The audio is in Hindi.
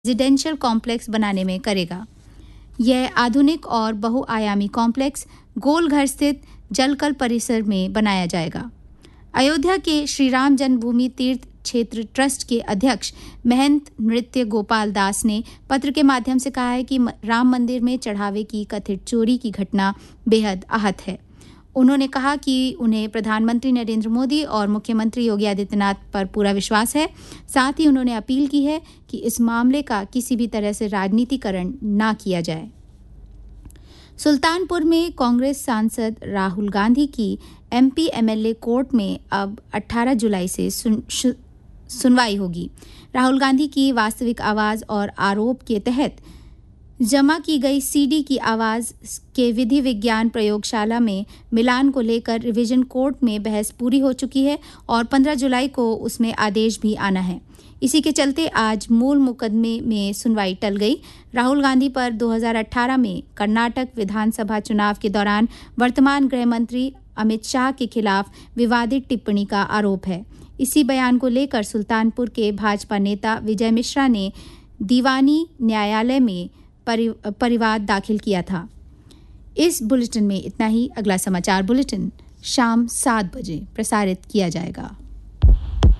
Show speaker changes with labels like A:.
A: रेजिडेंशियल कॉम्प्लेक्स बनाने में करेगा। यह आधुनिक और बहुआयामी कॉम्प्लेक्स गोलघर स्थित जलकल परिसर में बनाया जाएगा। अयोध्या के श्री राम जन्मभूमि तीर्थ क्षेत्र ट्रस्ट के अध्यक्ष महंत नृत्य गोपाल दास ने पत्र के माध्यम से कहा है कि राम मंदिर में चढ़ावे की कथित चोरी की घटना बेहद आहत है। उन्होंने कहा कि उन्हें प्रधानमंत्री नरेंद्र मोदी और मुख्यमंत्री योगी आदित्यनाथ पर पूरा विश्वास है। साथ ही उन्होंने अपील की है कि इस मामले का किसी भी तरह से राजनीतिकरण ना किया जाए। सुल्तानपुर में कांग्रेस सांसद राहुल गांधी की एमपी एमएलए कोर्ट में अब 18 जुलाई से सुनवाई होगी। राहुल गांधी की वास्तविक आवाज और आरोप के तहत जमा की गई सीडी की आवाज के विधि विज्ञान प्रयोगशाला में मिलान को लेकर रिवीजन कोर्ट में बहस पूरी हो चुकी है और 15 जुलाई को उसमें आदेश भी आना है। इसी के चलते आज मूल मुकदमे में सुनवाई टल गई। राहुल गांधी पर 2018 में कर्नाटक विधानसभा चुनाव के दौरान वर्तमान गृह मंत्री अमित शाह के खिलाफ विवादित टिप्पणी का आरोप है। इसी बयान को लेकर सुल्तानपुर के भाजपा नेता विजय मिश्रा ने दीवानी न्यायालय में परिवाद दाखिल किया था। इस बुलेटिन में इतना ही। अगला समाचार बुलेटिन शाम 7 बजे प्रसारित किया जाएगा।